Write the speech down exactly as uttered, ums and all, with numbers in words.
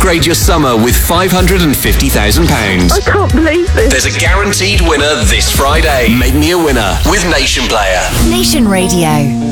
Upgrade your summer with five hundred fifty thousand pounds. I can't believe this. There's a guaranteed winner this Friday. Make me a winner with Nation Player. Nation Radio.